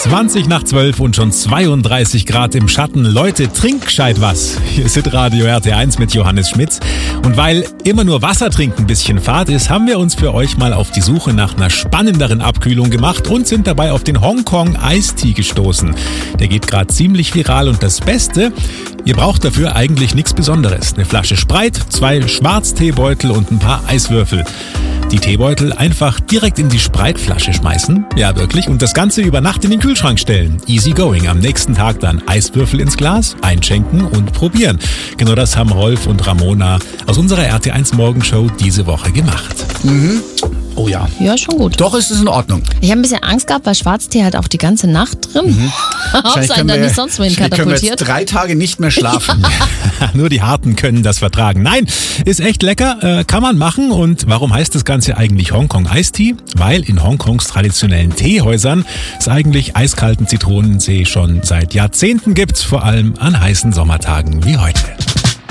20 nach 12 und schon 32 Grad im Schatten. Leute, trinkt gescheit was. Hier ist Radio RT1 mit Johannes Schmitz. Und weil immer nur Wasser trinken ein bisschen fad ist, haben wir uns für euch mal auf die Suche nach einer spannenderen Abkühlung gemacht und sind dabei auf den Hongkong Eistee gestoßen. Der geht gerade ziemlich viral und das Beste, ihr braucht dafür eigentlich nichts Besonderes. Eine Flasche Sprite, 2 Schwarzteebeutel und ein paar Eiswürfel. Die Teebeutel einfach direkt in die Sprite-Flasche schmeißen. Ja, wirklich. Und das Ganze über Nacht in den Kühlschrank stellen. Easy going. Am nächsten Tag dann Eiswürfel ins Glas, einschenken und probieren. Genau das haben Rolf und Ramona aus unserer RT1 Morgenshow diese Woche gemacht. Mhm. Oh ja. Ja, schon gut. Doch, ist es in Ordnung. Ich habe ein bisschen Angst gehabt, weil Schwarztee halt auch die ganze Nacht drin. Ob einen dann nicht sonst wohin können wir katapultiert. jetzt 3 Tage nicht mehr schlafen. Ja. Nur die Harten können das vertragen. Nein, ist echt lecker, kann man machen. Und warum heißt das Ganze eigentlich Hongkong Eistee? Weil in Hongkongs traditionellen Teehäusern es eigentlich eiskalten Zitronentee schon seit Jahrzehnten gibt, vor allem an heißen Sommertagen wie heute.